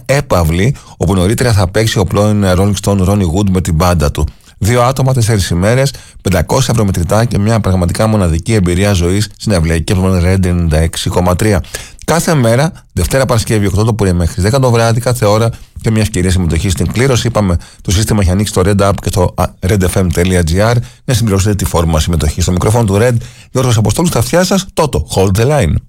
έπαυλη, όπου νωρίτερα θα παίξει ο πρώην Rolling Stone Ronnie Wood με την μπάντα του. 2 άτομα, 4 ημέρες, 500 ευρώ μετρητά και μια πραγματικά μοναδική εμπειρία ζωής στην αυλαϊκή από Red 96,3. Κάθε μέρα, Δευτέρα Παρασκευή, 8 το πρωί μέχρι 10 το βράδυ, κάθε ώρα και μια ευκαιρία συμμετοχή στην κλήρωση. Είπαμε, το σύστημα έχει ανοίξει στο Red App και στο redfm.gr. Να συμπληρώσετε τη φόρμα συμμετοχή. Στο μικρόφωνο του Red, Γιώργος Αποστόλου, στα αυτιά σας, Toto, hold the line.